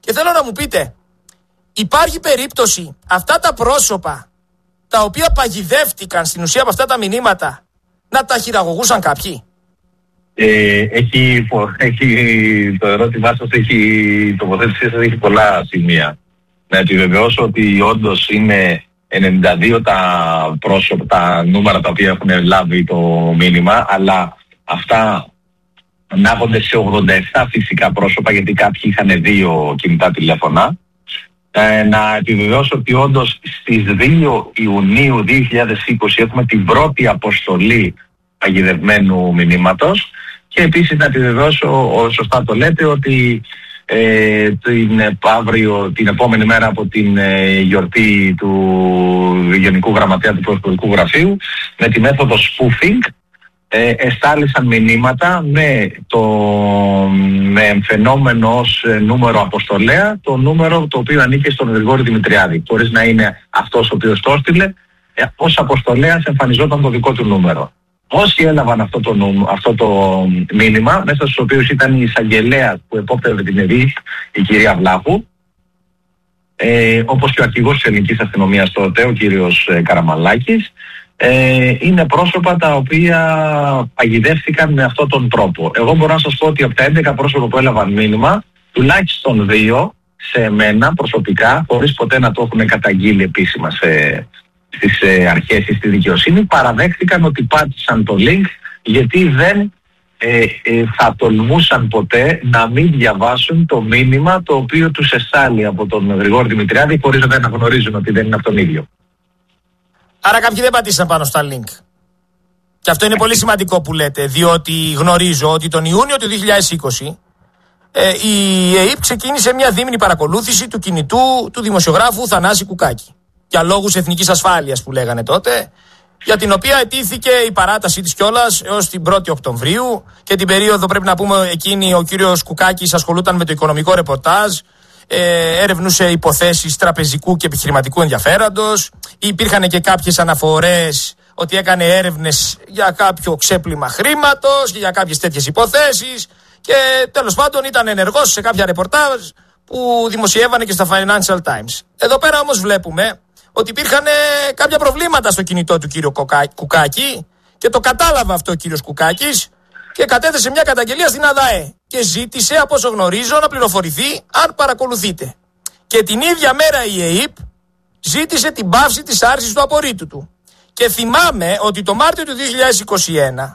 Και θέλω να μου πείτε, υπάρχει περίπτωση αυτά τα πρόσωπα τα οποία παγιδεύτηκαν στην ουσία από αυτά τα μηνύματα να τα χειραγωγούσαν κάποιοι? Το ερώτημά σας η τοποθέτησή σας έχει πολλά σημεία. Να επιβεβαιώσω ότι όντως είναι 92 τα πρόσωπα, τα νούμερα τα οποία έχουν λάβει το μήνυμα, αλλά αυτά ανάγονται σε 87 φυσικά πρόσωπα, γιατί κάποιοι είχαν 2 κινητά τηλέφωνα. Να επιβεβαιώσω ότι όντως στις 2 Ιουνίου 2020 έχουμε την πρώτη αποστολή παγιδευμένου μηνύματος, και επίσης να επιβεβαιώσω, σωστά το λέτε, ότι την επόμενη μέρα από την γιορτή του Γενικού Γραμματέα του Πρωθυπουργικού Γραφείου, με τη μέθοδο spoofing, εστάλησαν μηνύματα με εμφαινόμενο ως νούμερο αποστολέα το νούμερο το οποίο ανήκε στον Γρηγόρη Δημητριάδη, χωρίς να είναι αυτός ο οποίος το έστειλε. Ως αποστολέας εμφανιζόταν το δικό του νούμερο. Όσοι έλαβαν αυτό το μήνυμα, μέσα στους οποίους ήταν η εισαγγελέα που επόπτευε την ΕΔΗ, η κυρία Βλάχου, όπως και ο αρχηγός της ελληνικής αστυνομίας τότε, ο κύριος Καραμαλάκης, είναι πρόσωπα τα οποία παγιδεύτηκαν με αυτόν τον τρόπο. Εγώ μπορώ να σας πω ότι από τα 11 πρόσωπα που έλαβαν μήνυμα, τουλάχιστον 2 σε εμένα προσωπικά, χωρίς ποτέ να το έχουν καταγγείλει επίσημα στις αρχές ή στη δικαιοσύνη, παραδέχτηκαν ότι πάτησαν το link, γιατί δεν θα τολμούσαν ποτέ να μην διαβάσουν το μήνυμα το οποίο τους εστάλει από τον Γρηγόρη Δημητριάδη, χωρίς να αναγνωρίζουν ότι δεν είναι από τον ίδιο. Άρα κάποιοι δεν πατήσαν πάνω στα link. Και αυτό είναι πολύ σημαντικό που λέτε, διότι γνωρίζω ότι τον Ιούνιο του 2020 η ΕΕΠ ξεκίνησε μια δίμηνη παρακολούθηση του κινητού του δημοσιογράφου Θανάση Κουκάκη. Για λόγους εθνικής ασφάλειας που λέγανε τότε, για την οποία αιτήθηκε η παράταση της κιόλας έως την 1η Οκτωβρίου, και την περίοδο, πρέπει να πούμε, εκείνη ο κύριος Κουκάκης ασχολούταν με το οικονομικό ρεπορτάζ, έρευνουσε υποθέσεις τραπεζικού και επιχειρηματικού ενδιαφέροντος, υπήρχαν και κάποιες αναφορές ότι έκανε έρευνες για κάποιο ξέπλυμα χρήματος και για κάποιες τέτοιες υποθέσεις, και τέλος πάντων ήταν ενεργός σε κάποια ρεπορτάζ που δημοσιεύανε και στα Financial Times. Εδώ πέρα όμως βλέπουμε ότι υπήρχαν κάποια προβλήματα στο κινητό του κύριου Κουκάκη, και το κατάλαβε αυτό ο κύριος Κουκάκης και κατέθεσε μια καταγγελία στην ΑΔΑΕ και ζήτησε, από όσο γνωρίζω, να πληροφορηθεί αν παρακολουθείτε. Και την ίδια μέρα η ΕΕΠ ζήτησε την πάυση της άρσης του απορρίτου του. Και θυμάμαι ότι το Μάρτιο του 2021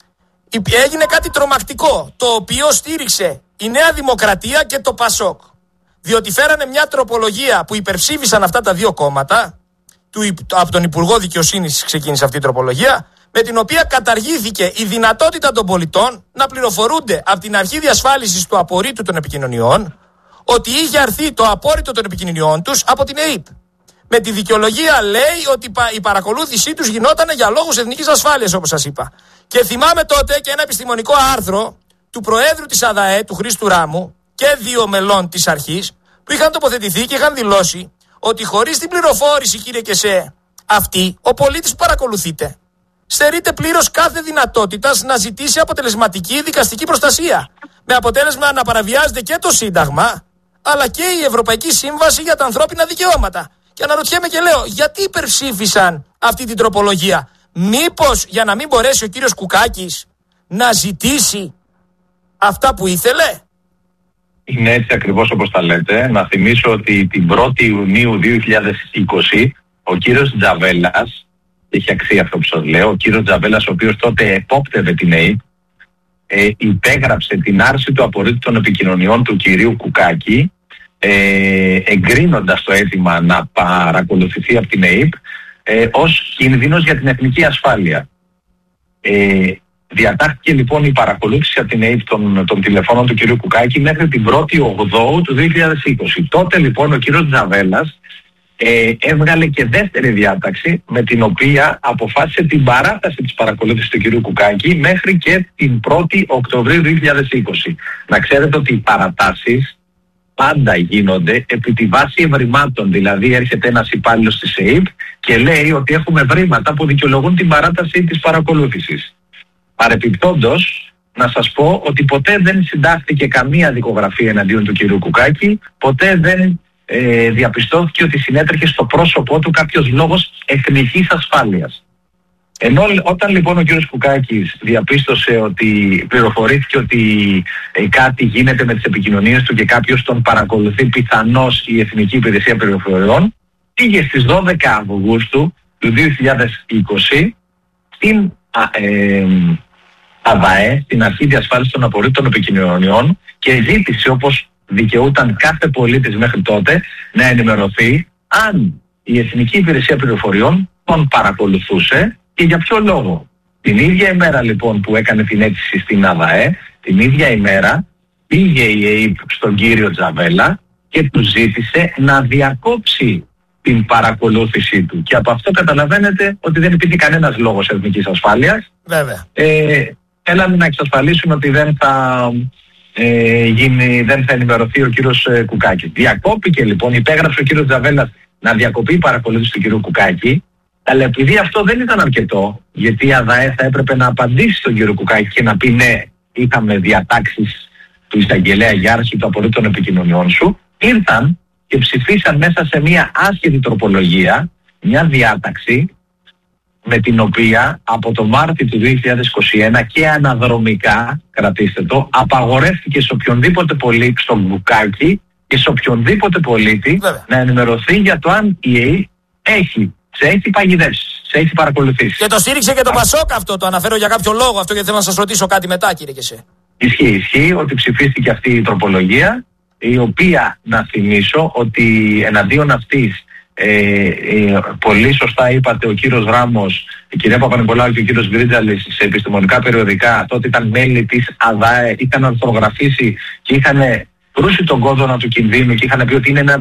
έγινε κάτι τρομακτικό, το οποίο στήριξε η Νέα Δημοκρατία και το ΠΑΣΟΚ. Διότι φέρανε μια τροπολογία που υπερψήφισαν αυτά τα 2 κόμματα, από τον Υπουργό Δικαιοσύνης ξεκίνησε αυτή η τροπολογία, με την οποία καταργήθηκε η δυνατότητα των πολιτών να πληροφορούνται από την αρχή διασφάλισης του απορρίτου των επικοινωνιών ότι είχε αρθεί το απόρριτο των επικοινωνιών τους από την ΕΕΠ. Με τη δικαιολογία, λέει, ότι η παρακολούθησή τους γινόταν για λόγους εθνικής ασφάλειας, όπως σας είπα. Και θυμάμαι τότε και ένα επιστημονικό άρθρο του Προέδρου της ΑΔΑΕ, του Χρήστου Ράμου, και 2 μελών της αρχής, που είχαν τοποθετηθεί και είχαν δηλώσει ότι χωρίς την πληροφόρηση, κύριε Κεσέ, αυτή, ο πολίτης που παρακολουθείτε στερείται πλήρως κάθε δυνατότητας να ζητήσει αποτελεσματική δικαστική προστασία. Με αποτέλεσμα να παραβιάζεται και το Σύνταγμα, αλλά και η Ευρωπαϊκή Σύμβαση για τα ανθρώπινα δικαιώματα. Και αναρωτιέμαι και λέω, γιατί υπερψήφισαν αυτή την τροπολογία? Μήπως για να μην μπορέσει ο κύριος Κουκάκης να ζητήσει αυτά που ήθελε? Είναι έτσι ακριβώς όπως τα λέτε. Να θυμίσω ότι την 1η Ιουνίου 2020 ο κύριος Τζαβέλας, έχει αξία αυτό που σας λέω, ο κύριος Τζαβέλας, ο οποίος τότε επόπτευε την ΕΕΠ, υπέγραψε την άρση του απορρίτου των επικοινωνιών του κυρίου Κουκάκη, εγκρίνοντας το αίτημα να παρακολουθηθεί από την ΕΕΠ ως κίνδυνος για την εθνική ασφάλεια. Διατάχθηκε λοιπόν η παρακολούθηση από την ΕΕΠ των τηλεφώνων του κυρίου Κουκάκη μέχρι την 1η Οκτωβρίου του 2020. Τότε λοιπόν ο κύριος Τζαβέλας έβγαλε και δεύτερη διάταξη, με την οποία αποφάσισε την παράταση της παρακολούθησης του κυρίου Κουκάκη μέχρι και την 1η Οκτωβρίου 2020. Να ξέρετε ότι οι παρατάσεις πάντα γίνονται επί τη βάση ευρημάτων. Δηλαδή έρχεται ένας υπάλληλος της ΕΕΠ και λέει ότι έχουμε ευρήματα που δικαιολογούν την παράταση της παρακολούθησης. Παρεπιπτόντως, να σας πω ότι ποτέ δεν συντάχθηκε καμία δικογραφία εναντίον του κυρίου Κουκάκη, ποτέ δεν διαπιστώθηκε ότι συνέτρεχε στο πρόσωπό του κάποιος λόγος εθνικής ασφάλειας. Ενώ όταν λοιπόν ο κύριος Κουκάκης διαπίστωσε ότι πληροφορήθηκε ότι κάτι γίνεται με τις επικοινωνίες του και κάποιος τον παρακολουθεί, πιθανώς η Εθνική Υπηρεσία Πληροφοριών, πήγε στις 12 Αυγούστου του 2020 στην ΑΔΑΕ, την Αρχή Διασφάλισης των Απορρίτων Επικοινωνιών, και ζήτησε, όπως δικαιούταν κάθε πολίτης μέχρι τότε, να ενημερωθεί αν η Εθνική Υπηρεσία Πληροφοριών τον παρακολουθούσε και για ποιο λόγο. Την ίδια ημέρα λοιπόν που έκανε την αίτηση στην ΑΔΑΕ, την ίδια ημέρα πήγε η ΕΕΠ στον κύριο Τζαβέλα και του ζήτησε να διακόψει την παρακολούθησή του. Και από αυτό καταλαβαίνετε ότι δεν υπήρχε κανένας λόγος εθνικής ασφάλειας. Βέβαια. Θέλανε να εξασφαλίσουν ότι δεν θα ενημερωθεί ο κύριος Κουκάκης. Διακόπηκε λοιπόν, υπέγραψε ο κύριος Τζαβέλας να διακοπεί η παρακολούθηση του κύριου Κουκάκη, αλλά επειδή αυτό δεν ήταν αρκετό, γιατί η ΑΔΑΕ θα έπρεπε να απαντήσει στον κύριο Κουκάκη και να πει ναι, είχαμε διατάξεις του εισαγγελέα για άρση των απορρίτων επικοινωνιών σου, ήρθαν και ψηφίσαν μέσα σε μια άσχετη τροπολογία μια διάταξη με την οποία από το Μάρτιο του 2021 και αναδρομικά, κρατήστε το, απαγορεύτηκε σε οποιονδήποτε πολίτη, στον Κουκάκη και σε οποιονδήποτε πολίτη, βέβαια, να ενημερωθεί για το αν η ΕΕ σε έχει παγιδεύσει, σε έχει παρακολουθήσει. Και το στήριξε και το Πασόκ αυτό, το αναφέρω για κάποιο λόγο αυτό, γιατί θέλω να σας ρωτήσω κάτι μετά, κύριε Κεσέ. Ισχύει ότι ψηφίστηκε αυτή η τροπολογία, η οποία, να θυμίσω, ότι εναντίον αυτής πολύ σωστά είπατε, ο κύριος Ράμος, η κυρία Παπα-Νικολάου και ο κύριος Γκρίτζαλης σε επιστημονικά περιοδικά, τότε ήταν μέλη της ΑΔΑΕ, είχαν αρθρογραφήσει και είχαν κρούσει τον κόδωνα του κινδύνου και είχαν πει ότι είναι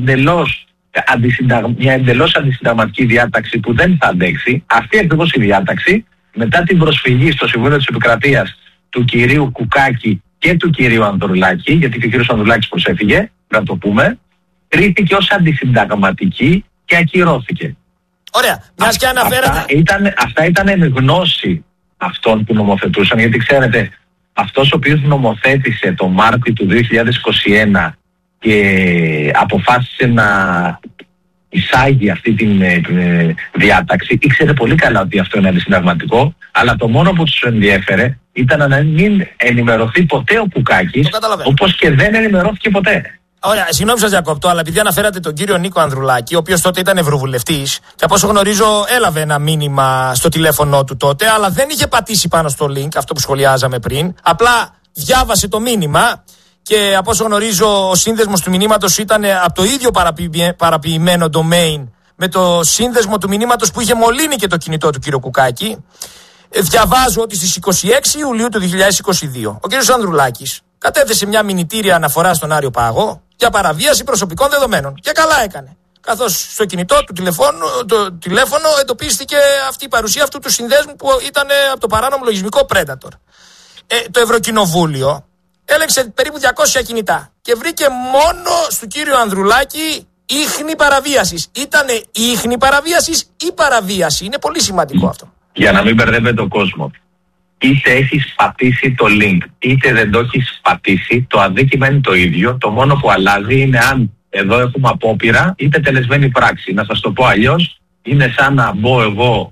μια εντελώς αντισυνταγματική διάταξη που δεν θα αντέξει. Αυτή ακριβώς η διάταξη, μετά την προσφυγή στο Συμβούλιο της Επικρατείας του κυρίου Κουκάκη και του κυρίου Ανδρουλάκη, γιατί και ο κύριος Ανδρουλάκης προσέφυγε, να το πούμε, κρίθηκε ως αντισυνταγματική και ακυρώθηκε. Ωραία. Μιας και αναφέρατε. Αυτά ήταν εν γνώση αυτών που νομοθετούσαν, γιατί ξέρετε, αυτός ο οποίος νομοθέτησε το Μάρτιο του 2021 και αποφάσισε να εισάγει αυτή την διάταξη, ήξερε πολύ καλά ότι αυτό είναι αντισυνταγματικό, αλλά το μόνο που τους ενδιέφερε ήταν να μην ενημερωθεί ποτέ ο Κουκάκης, όπως και δεν ενημερώθηκε ποτέ. Ωραία, συγγνώμη σας διακόπτω, αλλά επειδή αναφέρατε τον κύριο Νίκο Ανδρουλάκη, ο οποίος τότε ήταν ευρωβουλευτής και από όσο γνωρίζω έλαβε ένα μήνυμα στο τηλέφωνο του τότε, αλλά δεν είχε πατήσει πάνω στο link, αυτό που σχολιάζαμε πριν, απλά διάβασε το μήνυμα και από όσο γνωρίζω ο σύνδεσμος του μηνύματος ήταν από το ίδιο παραποιημένο domain με το σύνδεσμο του μηνύματος που είχε μολύνει και το κινητό του κύριο Κουκάκη. Διαβάζω ότι στις 26 Ιουλίου του 2022 ο κύριος Ανδρουλάκης κατέθεσε μια μηνυτήρια αναφορά στον Άριο Πάγο για παραβίαση προσωπικών δεδομένων. Και καλά έκανε. Καθώς στο κινητό του τηλέφωνο εντοπίστηκε αυτή η παρουσία αυτού του συνδέσμου που ήταν από το παράνομο λογισμικό Predator. Το Ευρωκοινοβούλιο έλεγξε περίπου 200 κινητά και βρήκε μόνο στο κύριο Ανδρουλάκη ίχνη παραβίασης. Ήτανε ίχνη παραβίασης ή παραβίαση. Είναι πολύ σημαντικό αυτό. Για να μην μπερδεύεται ο κόσμο. Είτε έχεις πατήσει το link, είτε δεν το έχεις πατήσει, το αδίκημα είναι το ίδιο. Το μόνο που αλλάζει είναι αν εδώ έχουμε απόπειρα είτε τελεσμένη πράξη. Να σας το πω αλλιώς, είναι σαν να μπω εγώ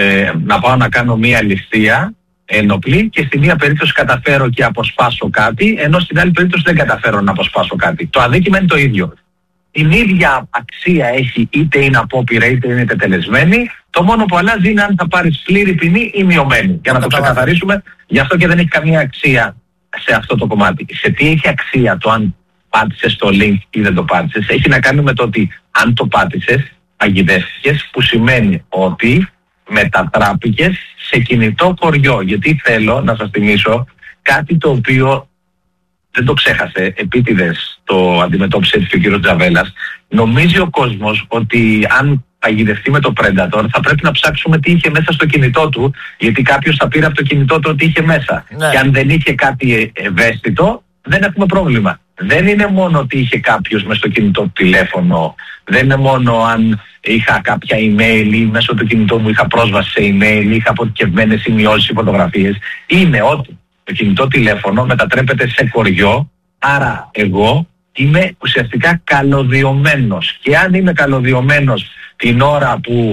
να πάω να κάνω μία ληστεία ενοπλή και στη μία περίπτωση καταφέρω και αποσπάσω κάτι, ενώ στην άλλη περίπτωση δεν καταφέρω να αποσπάσω κάτι. Το αδίκημα είναι το ίδιο. Την ίδια αξία έχει, είτε είναι απόπειρα είτε είναι τελεσμένη. Το μόνο που αλλάζει είναι αν θα πάρεις πλήρη ποινή ή μειωμένη. Για να το ξεκαθαρίσουμε, γι' αυτό και δεν έχει καμία αξία σε αυτό το κομμάτι. Σε τι έχει αξία το αν πάτησες το link ή δεν το πάτησες? Έχει να κάνει με το ότι αν το πάτησες, παγιδεύτηκες, που σημαίνει ότι μετατράπηκες σε κινητό χωριό. Γιατί θέλω να σας θυμίσω κάτι το οποίο δεν το ξέχασε, επίτηδες το αντιμετώπισε έτσι και ο κύριος Τζαβέλας. Νομίζει ο κόσμος ότι αν παγιδευτεί με το Predator θα πρέπει να ψάξουμε τι είχε μέσα στο κινητό του, γιατί κάποιος θα πήρε από το κινητό του ότι είχε μέσα. Ναι. Και αν δεν είχε κάτι ευαίσθητο, δεν έχουμε πρόβλημα. Δεν είναι μόνο ότι είχε κάποιος μέσα στο κινητό του τηλέφωνο, δεν είναι μόνο αν είχα κάποια email ή μέσω του κινητό μου είχα πρόσβαση σε email, είχα αποθηκευμένες σημειώσεις ή φωτογραφίες. Είναι ότι το κινητό τηλέφωνο μετατρέπεται σε κοριό, άρα εγώ είμαι ουσιαστικά καλωδιωμένος. Και αν είμαι καλωδιωμένος την ώρα που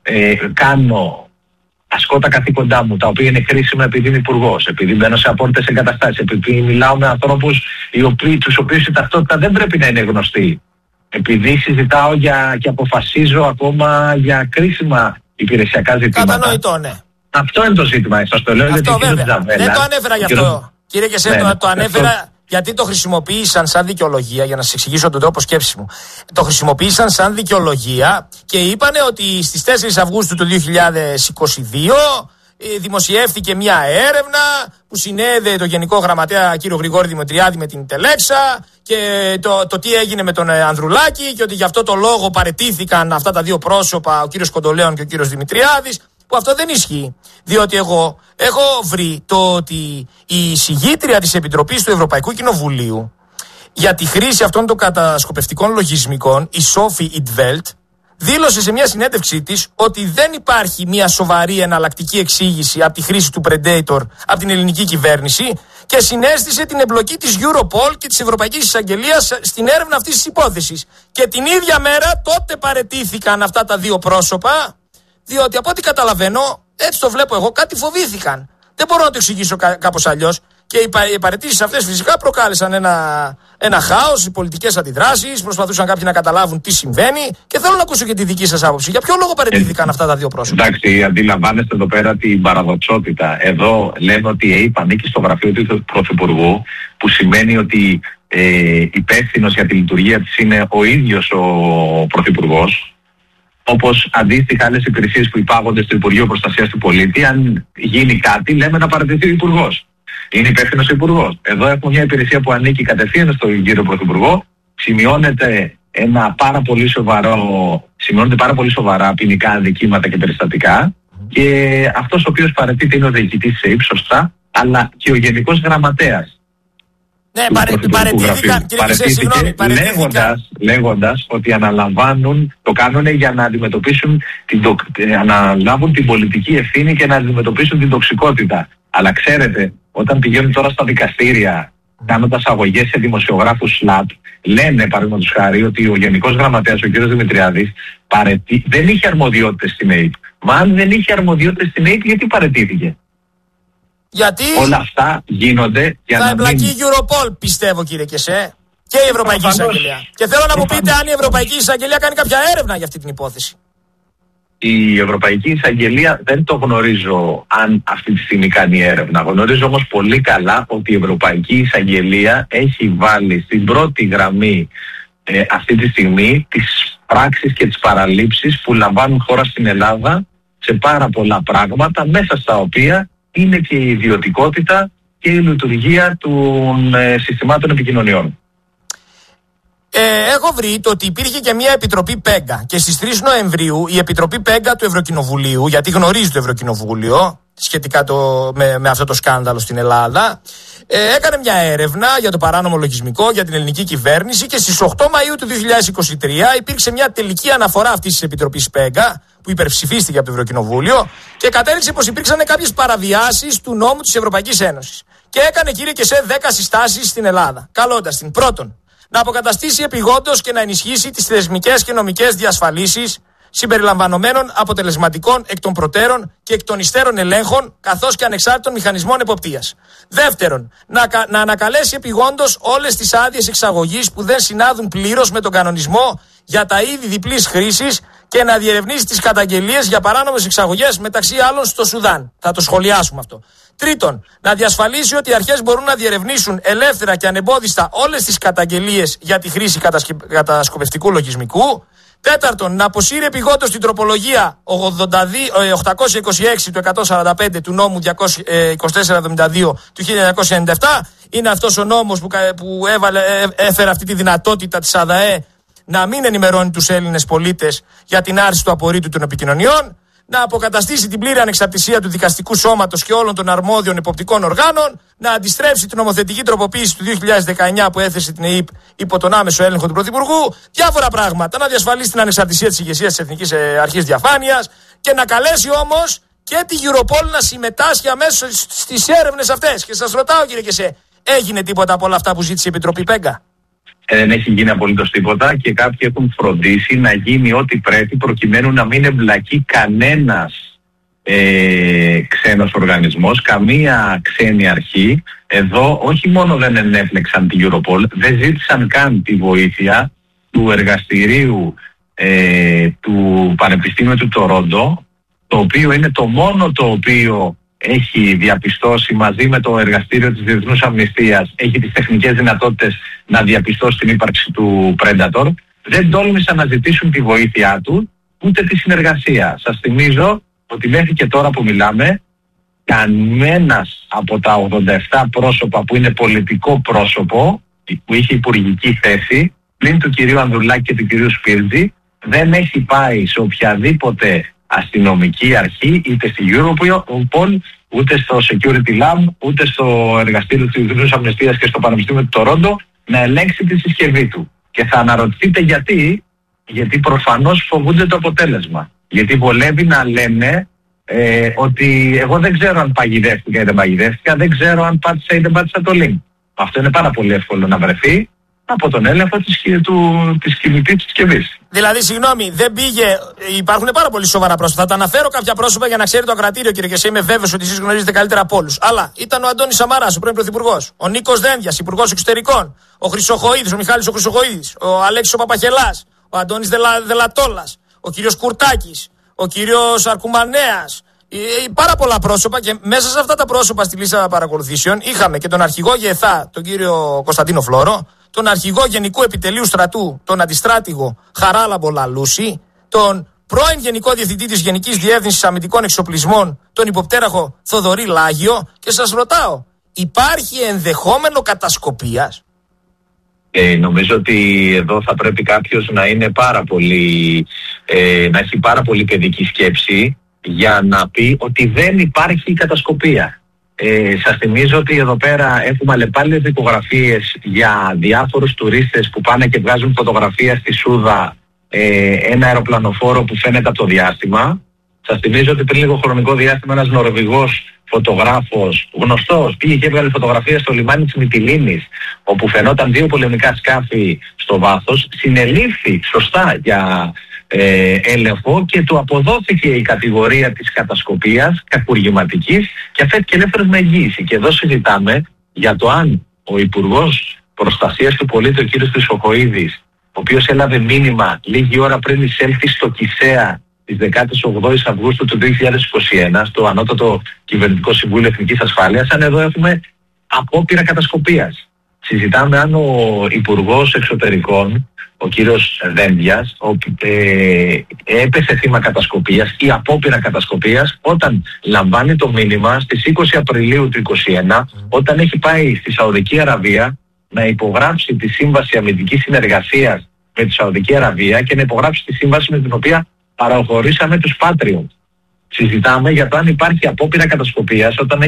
ασκώ τα καθήκοντά μου, τα οποία είναι χρήσιμα επειδή είμαι υπουργός, επειδή μπαίνω σε απόρριτες εγκαταστάσεις, επειδή μιλάω με ανθρώπους τους οποίους η ταυτότητα δεν πρέπει να είναι γνωστή, επειδή συζητάω και αποφασίζω ακόμα για κρίσιμα υπηρεσιακά ζητήματα. Κατανοητό, ναι. Αυτό είναι το ζήτημα. Σας το λέω γιατί δεν το ανέφερα γι' αυτό. Κύριε Κεσέ, το ανέφερα γιατί το χρησιμοποίησαν σαν δικαιολογία, για να σας εξηγήσω τον τρόπο σκέψης μου. Το χρησιμοποίησαν σαν δικαιολογία και είπανε ότι στις 4 Αυγούστου του 2022 δημοσιεύθηκε μια έρευνα που συνέδεε το Γενικό Γραμματέα κύριο Γρηγόρη Δημητριάδη με την Τελέξα και το τι έγινε με τον Ανδρουλάκη και ότι γι' αυτό το λόγο παραιτήθηκαν αυτά τα δύο πρόσωπα, ο κύριος Κοντολέων και ο κύριος Δημητριάδης. Που αυτό δεν ισχύει, διότι εγώ έχω βρει το ότι η εισηγήτρια της Επιτροπής του Ευρωπαϊκού Κοινοβουλίου για τη χρήση αυτών των κατασκοπευτικών λογισμικών, η Σόφι Ιντβέλτ, δήλωσε σε μια συνέντευξή της ότι δεν υπάρχει μια σοβαρή εναλλακτική εξήγηση από τη χρήση του Predator από την ελληνική κυβέρνηση και συνέστησε την εμπλοκή της Europol και της Ευρωπαϊκής Εισαγγελίας στην έρευνα αυτής της υπόθεσης. Και την ίδια μέρα τότε παραιτήθηκαν αυτά τα δύο πρόσωπα. Διότι από ό,τι καταλαβαίνω, έτσι το βλέπω εγώ, κάτι φοβήθηκαν. Δεν μπορώ να το εξηγήσω κάπως αλλιώς. Και οι παραιτήσεις αυτές φυσικά προκάλεσαν ένα χάος, οι πολιτικές αντιδράσεις, προσπαθούσαν κάποιοι να καταλάβουν τι συμβαίνει. Και θέλω να ακούσω και τη δική σας άποψη. Για ποιο λόγο παραιτήθηκαν αυτά τα δύο πρόσωπα? Εντάξει, αντιλαμβάνεστε εδώ πέρα την παραδοξότητα. Εδώ λέμε ότι η ΕΕΠ ανήκει στο γραφείο του Πρωθυπουργού, που σημαίνει ότι υπεύθυνος για τη λειτουργία της είναι ο ίδιος ο Πρωθυπουργός. Όπως αντίστοιχα άλλες υπηρεσίες που υπάγονται στο Υπουργείο Προστασίας του Πολίτη, αν γίνει κάτι, λέμε να παραιτηθεί ο Υπουργός. Είναι υπεύθυνος ο Υπουργός. Εδώ έχουμε μια υπηρεσία που ανήκει κατευθείαν στον κύριο Πρωθυπουργό. Σημειώνεται πάρα πολύ σοβαρά ποινικά αδικήματα και περιστατικά. Και αυτός ο οποίος παραιτείται είναι ο διοικητής της ΕΕΠ, σωστά, αλλά και ο Γενικός Γραμματέας. Ναι, παραιτήθηκαν, κύριε Κεσέ, συγγνώμη, λέγοντας ότι το κάνουν για να αντιμετωπίσουν αναλάβουν την πολιτική ευθύνη και να αντιμετωπίσουν την τοξικότητα. Αλλά ξέρετε, όταν πηγαίνουν τώρα στα δικαστήρια, κάνοντας αγωγές σε δημοσιογράφους ΣΛΑΤ, λένε παραδείγματος χάρη ότι ο Γενικός Γραμματέας, ο κ. Δημητριάδης, δεν είχε αρμοδιότητες στην ΕΕΠ. Μα αν δεν είχε αρμοδιότητες στην ΕΕΠ, γιατί παραιτήθηκε? Γιατί όλα αυτά γίνονται για να εμπλακεί η Europol, πιστεύω, κύριε Κεσέ, και η Ευρωπαϊκή Εισαγγελία. Και θέλω να μου πείτε αν η Ευρωπαϊκή Εισαγγελία κάνει κάποια έρευνα για αυτή την υπόθεση. Η Ευρωπαϊκή Εισαγγελία δεν το γνωρίζω αν αυτή τη στιγμή κάνει έρευνα. Γνωρίζω όμως πολύ καλά ότι η Ευρωπαϊκή Εισαγγελία έχει βάλει στην πρώτη γραμμή αυτή τη στιγμή τις πράξεις και τις παραλήψεις που λαμβάνουν χώρα στην Ελλάδα σε πάρα πολλά πράγματα, μέσα στα οποία είναι και η ιδιωτικότητα και η λειτουργία των συστημάτων επικοινωνιών. Έχω βρει το ότι υπήρχε και μια επιτροπή ΠΕΓΚΑ και στις 3 Νοεμβρίου η επιτροπή ΠΕΓΚΑ του Ευρωκοινοβουλίου, γιατί γνωρίζει το Ευρωκοινοβούλιο σχετικά με αυτό το σκάνδαλο στην Ελλάδα, έκανε μια έρευνα για το παράνομο λογισμικό για την ελληνική κυβέρνηση και στις 8 Μαΐου του 2023 υπήρξε μια τελική αναφορά αυτής της επιτροπής ΠΕΓΚΑ που υπερψηφίστηκε από το Ευρωκοινοβούλιο και κατέληξε πως υπήρξαν κάποιες παραβιάσεις του νόμου της Ευρωπαϊκής Ένωσης. Και έκανε, κύριε Κεσέ, 10 συστάσεις στην Ελλάδα. Καλώντας την πρώτον, να αποκαταστήσει επειγόντως και να ενισχύσει τις θεσμικές και νομικές διασφαλίσεις συμπεριλαμβανομένων αποτελεσματικών εκ των προτέρων και εκ των υστέρων ελέγχων, καθώς και ανεξάρτητων μηχανισμών εποπτείας. Δεύτερον, να ανακαλέσει επειγόντως όλες τις άδειες εξαγωγής που δεν συνάδουν πλήρως με τον κανονισμό για τα είδη διπλής χρήσης και να διερευνήσει τις καταγγελίες για παράνομες εξαγωγές, μεταξύ άλλων στο Σουδάν. Θα το σχολιάσουμε αυτό. Τρίτον, να διασφαλίσει ότι οι αρχές μπορούν να διερευνήσουν ελεύθερα και ανεμπόδιστα όλες τις καταγγελίες για τη χρήση κατασκοπευτικού λογισμικού. Τέταρτον, να αποσύρει επειγόντως την τροπολογία 826 του 145 του νόμου 2472 του 1997. Είναι αυτός ο νόμος που έφερε αυτή τη δυνατότητα της ΑΔΑΕ να μην ενημερώνει τους Έλληνες πολίτες για την άρση του απορρίτου των επικοινωνιών, να αποκαταστήσει την πλήρη ανεξαρτησία του δικαστικού σώματος και όλων των αρμόδιων εποπτικών οργάνων, να αντιστρέψει την νομοθετική τροποποίηση του 2019 που έθεσε την ΕΕΠ υπό τον άμεσο έλεγχο του Πρωθυπουργού, διάφορα πράγματα, να διασφαλίσει την ανεξαρτησία της ηγεσίας της Εθνικής Αρχής Διαφάνειας και να καλέσει όμως και τη Europol να συμμετάσχει αμέσως στις έρευνες αυτές. Και σας ρωτάω, κύριε Κεσέ, έγινε τίποτα από όλα αυτά που ζήτησε η Επιτροπή Πέγκα? Δεν έχει γίνει απολύτως τίποτα και κάποιοι έχουν φροντίσει να γίνει ό,τι πρέπει προκειμένου να μην εμπλακεί κανένας ξένος οργανισμός, καμία ξένη αρχή. Εδώ όχι μόνο δεν ενέπλεξαν την Europol, δεν ζήτησαν καν τη βοήθεια του εργαστηρίου του Πανεπιστήμιου του Τορόντο, το οποίο είναι το μόνο το οποίο έχει διαπιστώσει μαζί με το εργαστήριο της Διεθνούς Αμνηστίας, έχει τις τεχνικές δυνατότητες να διαπιστώσει την ύπαρξη του Predator. Δεν τόλμησαν να ζητήσουν τη βοήθειά του, ούτε τη συνεργασία. Σας θυμίζω ότι μέχρι και τώρα που μιλάμε, κανένας από τα 87 πρόσωπα που είναι πολιτικό πρόσωπο, που είχε υπουργική θέση, πλην του κυρίου Ανδρουλάκη και του κυρίου Σπίρτζη, δεν έχει πάει σε οποιαδήποτε αστυνομική αρχή, είτε στη Europol, ούτε στο Security Lab, ούτε στο εργαστήριο της Διεθνούς Αμνηστίας και στο Πανεπιστήμιο του Τορόντο, να ελέγξει τη συσκευή του. Και θα αναρωτηθείτε γιατί προφανώς φοβούνται το αποτέλεσμα. Γιατί βολεύει να λένε ότι εγώ δεν ξέρω αν παγιδεύτηκα ή δεν παγιδεύτηκα, δεν ξέρω αν πάτησα ή δεν πάτησα το link. Αυτό είναι πάρα πολύ εύκολο να βρεθεί από τον έλεγχο της κινητής συσκευής. Δηλαδή, συγγνώμη, δεν πήγε. Υπάρχουν πάρα πολύ σοβαρά πρόσωπα. Θα τα αναφέρω κάποια πρόσωπα για να ξέρει το ακροατήριο, κύριε Κεσέ. Είμαι βέβαιος ότι εσείς γνωρίζετε καλύτερα από όλους. Αλλά ήταν ο Αντώνης Σαμαράς, ο πρώην Πρωθυπουργός. Ο Νίκος Δένδιας, Υπουργός Εξωτερικών. Ο Χρυσοχοΐδης, ο Μιχάλης ο Χρυσοχοΐδης. Ο Αλέξης ο Παπαχελάς. Ο Αντώνης Δελατόλας. Ο κύριος Κουρτάκης. Ο κύριος Αρκουμανέας. Πάρα πολλά πρόσωπα και μέσα σε αυτά τα πρόσωπα στη λίστα παρακολουθήσεων είχαμε και τον αρχηγό ΓΕΘΑ, τον κύριο Κωνσταντίνο Φλόρο, τον αρχηγό Γενικού Επιτελείου Στρατού, τον αντιστράτηγο Χαράλαμπο Λαλούση, τον πρώην Γενικό Διευθυντή της Γενικής Διεύθυνσης Αμυντικών Εξοπλισμών, τον υποπτέραχο Θοδωρή Λάγιο, και σας ρωτάω, υπάρχει ενδεχόμενο κατασκοπίας? Νομίζω ότι εδώ θα πρέπει κάποιος να είναι να έχει πάρα πολύ παιδική σκέψη για να πει ότι δεν υπάρχει κατασκοπία. Σας θυμίζω ότι εδώ πέρα έχουμε αλλεπάλληλες δικογραφίες για διάφορους τουρίστες που πάνε και βγάζουν φωτογραφία στη Σούδα, ένα αεροπλανοφόρο που φαίνεται από το διάστημα. Σας θυμίζω ότι πριν λίγο χρονικό διάστημα ένας Νορβηγός φωτογράφος, γνωστός, πήγε και έβγαλε φωτογραφία στο λιμάνι της Μυτιλήνης, όπου φαινόταν 2 πολεμικά σκάφη στο βάθος, συνελήφθη σωστά για έλεγχο και του αποδόθηκε η κατηγορία της κατασκοπίας, κακουργηματικής, και αφέθηκε ελεύθερος με εγγύηση. Και εδώ συζητάμε για το αν ο Υπουργός Προστασίας του Πολίτη, ο κ. Χρυσοχοΐδης, ο οποίος έλαβε μήνυμα λίγη ώρα πριν εισέλθει στο Κησέα της 18ης Αυγούστου του 2021, στο Ανώτατο Κυβερνητικό Συμβούλιο Εθνικής Ασφάλειας, αν εδώ έχουμε απόπειρα κατασκοπίας. Συζητάμε αν ο Υπουργός Εξωτερικών, ο κύριος Δένδιας, έπεσε θύμα κατασκοπίας ή απόπειρα κατασκοπίας όταν λαμβάνει το μήνυμα στις 20 Απριλίου του 2021, όταν έχει πάει στη Σαουδική Αραβία να υπογράψει τη Σύμβαση Αμυντικής Συνεργασίας με τη Σαουδική Αραβία και να υπογράψει τη σύμβαση με την οποία παραχωρήσαμε τους Patriot. Συζητάμε για το αν υπάρχει απόπειρα κατασκοπίας όταν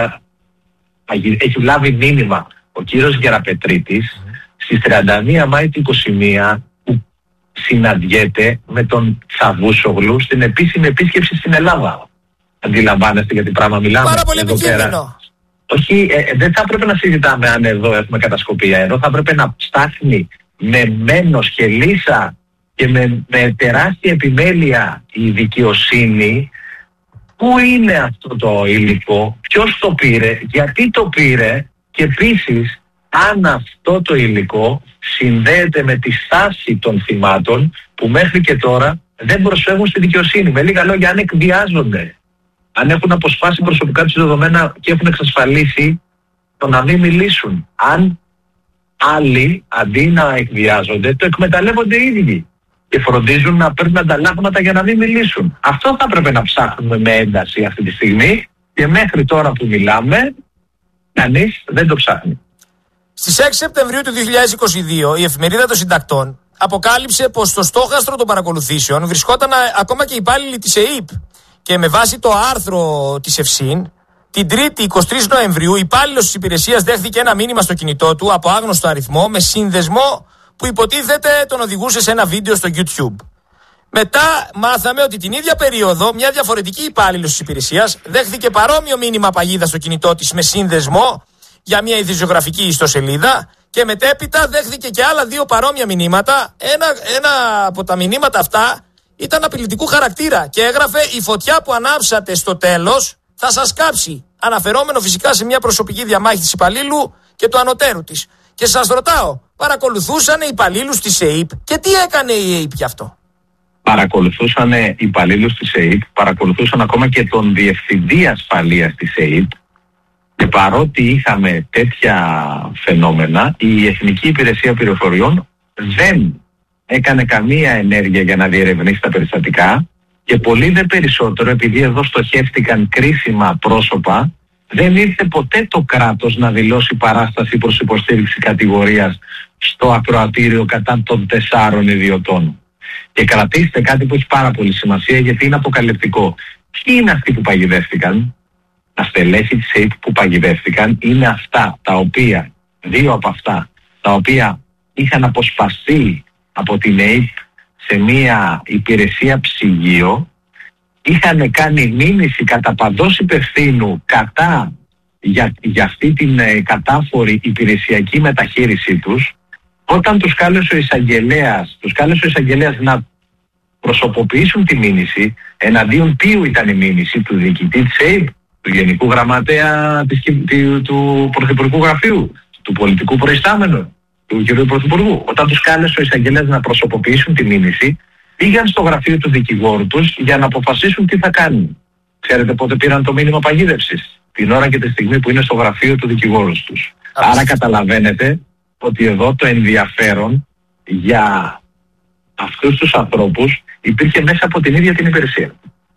έχει λάβει μήνυμα ο κύριος Γεραπετρίτης στις 31 Μάη του 2021, που συναντιέται με τον Τσαβούσογλου στην επίσημη επίσκεψη στην Ελλάδα. Αντιλαμβάνεστε για τι πράγμα μιλάμε? Πάρα πολύ επικίνδυνο. Όχι, δεν θα έπρεπε να συζητάμε αν εδώ έχουμε κατασκοπία. Εδώ θα έπρεπε να ψάχνει με μένος και λύσα και με τεράστια επιμέλεια η δικαιοσύνη πού είναι αυτό το υλικό, ποιος το πήρε, γιατί το πήρε, και επίσης αν αυτό το υλικό συνδέεται με τη στάση των θυμάτων που μέχρι και τώρα δεν προσφεύγουν στη δικαιοσύνη. Με λίγα λόγια, αν εκβιάζονται, αν έχουν αποσπάσει προσωπικά τους δεδομένα και έχουν εξασφαλίσει το να μην μιλήσουν. Αν άλλοι αντί να εκβιάζονται, το εκμεταλλεύονται οι ίδιοι και φροντίζουν να παίρνουν ανταλλάγματα για να μην μιλήσουν. Αυτό θα πρέπει να ψάχνουμε με ένταση αυτή τη στιγμή και μέχρι τώρα που μιλάμε κανείς δεν το ψάχνει. Στις 6 Σεπτεμβρίου του 2022 η Εφημερίδα των Συντακτών αποκάλυψε πως στο στόχαστρο των παρακολουθήσεων βρισκόταν ακόμα και υπάλληλοι της ΕΕΠ. Και με βάση το άρθρο της ΕΦΣΥΝ, την 3η 23 Νοεμβρίου, υπάλληλος της υπηρεσίας δέχθηκε ένα μήνυμα στο κινητό του από άγνωστο αριθμό με σύνδεσμο που υποτίθεται τον οδηγούσε σε ένα βίντεο στο YouTube. Μετά μάθαμε ότι την ίδια περίοδο μια διαφορετική υπάλληλος της υπηρεσίας δέχθηκε παρόμοιο μήνυμα παγίδα στο κινητό της με σύνδεσμο για μια ειδησιογραφική ιστοσελίδα και μετέπειτα δέχθηκε και άλλα 2 παρόμοια μηνύματα. Ένα από τα μηνύματα αυτά ήταν απειλητικού χαρακτήρα και έγραφε «Η φωτιά που ανάψατε στο τέλος θα σας κάψει», αναφερόμενο φυσικά σε μια προσωπική διαμάχη της υπαλλήλου και του ανωτέρου της. Και σας ρωτάω, παρακολουθούσαν οι υπαλλήλους της ΕΥΠ και τι έκανε η ΕΥΠ γι' αυτό? Παρακολουθούσαν οι υπαλλήλους της ΕΥΠ, παρακολουθούσαν ακόμα και τον διευθυντή ασφαλείας της ΕΥΠ και παρότι είχαμε τέτοια φαινόμενα, η Εθνική Υπηρεσία Πληροφοριών δεν έκανε καμία ενέργεια για να διερευνήσει τα περιστατικά και πολύ δε περισσότερο, επειδή εδώ στοχεύτηκαν κρίσιμα πρόσωπα, δεν ήρθε ποτέ το κράτος να δηλώσει παράσταση προς υποστήριξη κατηγορίας στο ακροατήριο κατά των 4 ιδιωτών. Και κρατήστε κάτι που έχει πάρα πολύ σημασία γιατί είναι αποκαλυπτικό. Ποιοι είναι αυτοί που παγιδεύτηκαν? Τα στελέχη της ΕΥΠ που παγιδεύτηκαν είναι αυτά τα οποία, 2 από αυτά, τα οποία είχαν αποσπαστεί από την ΕΥΠ σε μια υπηρεσία ψυγείο, είχαν κάνει μήνυση κατά παντός υπευθύνου κατά για αυτή την κατάφορη υπηρεσιακή μεταχείρισή τους. Όταν τους κάλεσε ο εισαγγελέας να προσωποποιήσουν τη μήνυση, εναντίον ποιου ήταν η μήνυση? Του διοικητή της ΕΥΠ, του Γενικού Γραμματέα του Πρωθυπουργικού Γραφείου, του πολιτικού προϊστάμενου, του κ. Πρωθυπουργού. Όταν τους κάλεσε ο εισαγγελέας να προσωποποιήσουν τη μήνυση, πήγαν στο γραφείο του δικηγόρου τους για να αποφασίσουν τι θα κάνουν. Ξέρετε πότε πήραν το μήνυμα παγίδευσης? Την ώρα και τη στιγμή που είναι στο γραφείο του δικηγόρου τους. Άρα καταλαβαίνετε ότι εδώ το ενδιαφέρον για αυτούς τους ανθρώπους υπήρχε μέσα από την ίδια την υπηρεσία.